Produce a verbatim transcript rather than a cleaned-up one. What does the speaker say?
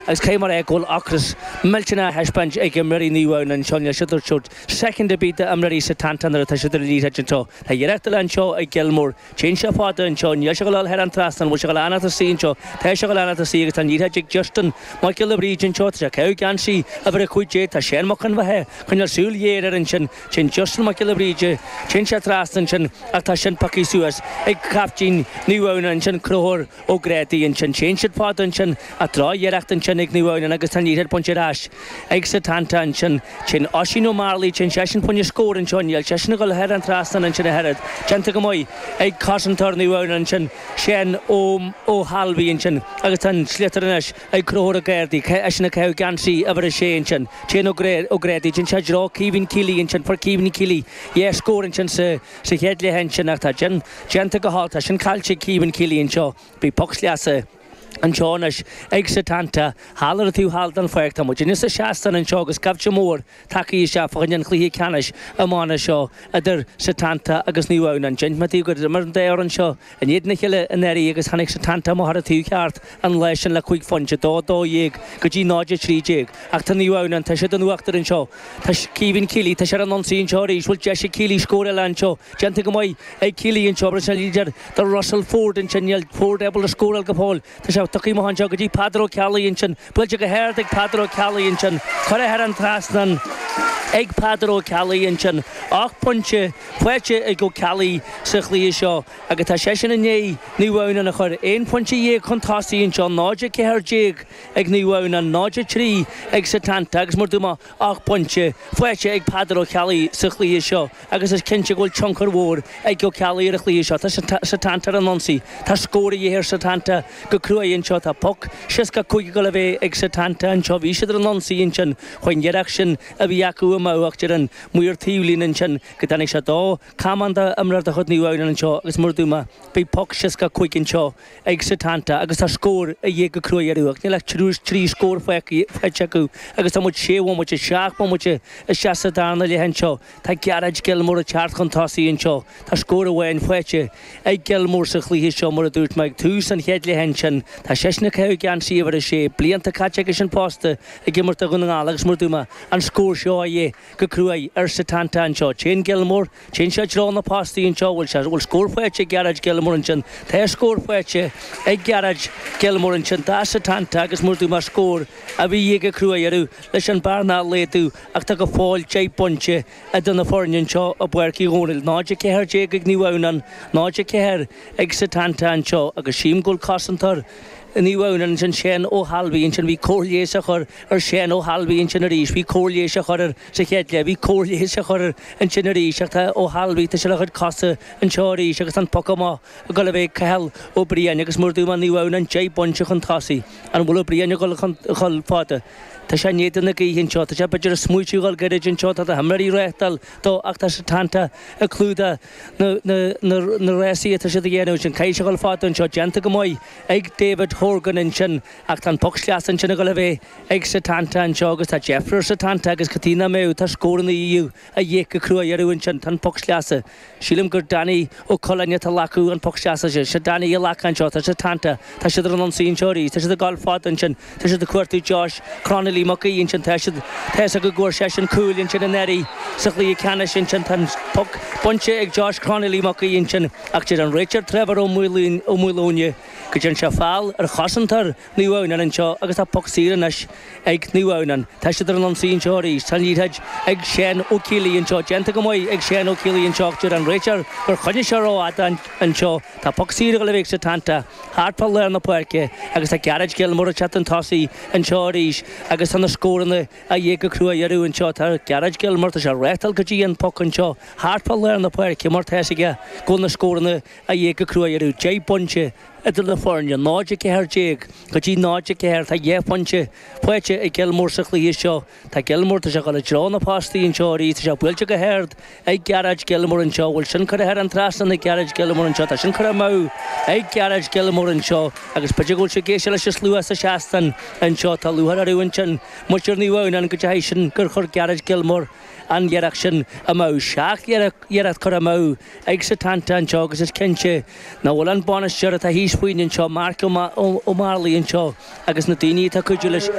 As came on a goal across Melchina Hashpanch a Mary Niwan and Sonia Shutter shot. Second to beat the Amari Satant and the Tasha Lead Hutchinto. A Yeretal and Shaw a Gilmore. Change your father and Sean Yashagal Heran Trust and Washalana to see Cho. Tashagalana to see it and Yidajik Justin. Michael the Breach and Chot. How can see a very quick jet. A Shermokan Vahe. Can you seal year and Chin? Chin Justin Michael the Breach. Change your trust and Chin. Atashan Paki Suas. A Captain Niwan and Chin Crower. O Grati and Chin. Change your father and Chin. A try Yerak and Chin. Nig Niwan and Augustan Yet Poncherash, Exitanta and Chin, Chin Oshino Marley, Chin Shashin Punya score and Chon Yel, Shashinagal Head and Trastan and Chin Herod, Chantagamoy, Egg Cotton Turniwan and Chin, Shen O O Halby and Chin, Augustan Slitternash, Egg Crow Gardi, Ashnaka Gansi, Evershay and Chin, Chin O'Grady, Chin Shajro, Kevin Killy and Chin for Kevin Killy, yes, score and Chin Se Headley Henshin after Jen, Jantagahalta, Shin Kalchi, Kevin Killy and Shaw, be Poxliasa. And Shawnish, Exitanta, Haller two Halton Fairtam, which is a Shaston and Chogus, Capture Moore, Taki Shafan and Clee Canish, Amana Shaw, Other Satanta, Agus New and Gentmati, good Merton there and Shaw, and yet Nicola and Erigus Hanik Satanta, Mohara two cart, and Lesh and La Quick Funch, Do Do Yig, Gaji Nodge, Tree Jig, Acton New and Tashadan Actor and Shaw, Tash Kevin Killy, Tasharan Sea and Chorish, will Jesse Killy score a lancho, Gentigamoi, a Killy and Chobras and Leader, the Russell Ford and Cheniel, Ford able to score Alcohol, Tasha. Tucky Mohan Jogaji, Padro Cali and Chin, Bludjaka Herdic, Padro Cali and Chin, Coraharan Trasnan, Egg Padro Cali and Chin, Och Punche, Fletcher, Ego Cali, Sichli Shaw, Agatashan and Ye, New Own and a Hur, Ain Punche Ye, Contasi and John, Noja Keher Jig, Egg New Own and Noja Tree, Egg Satantags Murduma, Och Punche, Fletcher, Egg Padro Cali, Sichli Shaw, Agas Kincha Gold Chunker Ward, Ego Cali, Richli Shaw, Satanta and Nancy, Tascori here, Satanta, Gukruay and Shot a puck, Shiska Kuigalave, Exitanta and Chovisha the Nancy in Chin, when Yeraction, Abiaku, Mawakcher, Muir Thievlin and Chin, Katanisha Do, Kamanda, Amra the Hotni Wagon and Shaw, as Murduma, Be Puck, Shiska Quick and Shaw, Exitanta, Augusta score, a Yaka Kruyaru, Nilak Trus, three score for Fechaku, Augusta much share one which a shark, one which a Shasadan, the Henshaw, Takaraj Gilmore, Chart Contasi and Shaw, Ta score away and Fetcher, a Gilmore Sichli, his show more to Mike Toos and Headley Henshin. Tá sesna cau gan si over a sé blianta catchek an posta a gimmer ta gun Alex Murduma and score show ye go cruai er Satanta and Shaw Chain Gilmore Chain Shaw on the posta and Shaw will will score fetch garage Gilmore and Chin ta score fetch a garage Gilmore and Chin ta Satanta agus Murduma score a vi ye go cruai ru leshan barna letu ach go fall chai punche a dun the foreign Shaw a worky gonil naje ke her je gig ni wonan naje ke her ag Satanta and Shaw agus shim goal costantar New and Shen O Halby and we call yes a her or Shen O Halby and Chinarish, we call yes a her, Sechetlia, we call yes a her and Chinarish, O Halby, the Shalahat Costa and Chori, Shakatan Pokoma, Golave Kahel, O Brianikas Murduma, New and Jay Bunch Contasi, and Willow Brianical Hall Potter. Tashanet and the key in shot, the Chapager Smoochugal Garage and shot at the Hamari Rectal, to Actas Tanta, a cluda, Neresi at the Shadianos and Kaishal Fat and shot Jantagamoy, Egg David Horgan and Chin, Actan Poxlas and Chinagolave, Egg Satanta and Chogus, at Jeffrey Satanta, as Katina Mau, Tascore in the E U, a Yeka Crew, Yaru and Chantan Poxlasa, Shilim Gurdani, O Colanyata Laku and Poxlasa, Shadani Yalak and shot, Satanta, Tashadran Sea and Chori, Tash the Golf Fat and Chin, Tash the Quarty Josh, Cronley. Mucky in Chantashad, Tessa Gor Session Cool in Chinaneri, Suckly Canish in Chantan Puck, Punche, Josh Cronley Mucky in Chin, Actor and Richard Trevor O'Mulin, O'Mulonia, Kajan Shafal, or Hossantar, New Onan and Shaw, Augusta Puck Siranash, Egg New Onan, Tashadran on Sea and Chori, Sunny Hedge, Egg Shen O'Keely and Shaw, Gentagamoy, Egg Shen O'Keely and Shaw, and Richard, or Conisharo Atan and Shaw, Tapuck Sirgal Exitanta, Hartful Learn the Parke, Augusta Garage Gilmore, Chatan Tossi, and Chorish, Augusta. On the score in the a Yeka Crew Yaru and Shot, Garage Gilmore, a Rectal Gaji and Puck and Shaw, Hartful Learn the Park, Mortesiga, go on the score in the a Yeka Crew Yaru, Jay Punche. At the California, Nodge Hair Jig, Gaji Nodge Hair, Taya Punche, Pueche, a Gilmore Sickly Shaw, Ta Gilmore to Shakala John of Posty and Chori, to Shapwilchaka Herd, a Garage Gilmore and Shaw, will Shinkara Hair and Trust and the Garage Gilmore and Shaw, Shinkara Mau, a Garage Gilmore and Shaw, Agus Pajago Shakesha Lewis Shastan and Shaw, Taluhara Winchan, Mucher New and Gajation, Kirkhor Garage Gilmore. And Yeraction a Mau Shak Yerat Yerat Coramau, Exitanta and Chogus Kenche. Now, Willan Bonus Shirt, he faoin seo Marco ó Marlíonn seo agus na daoine tá cuidiú leis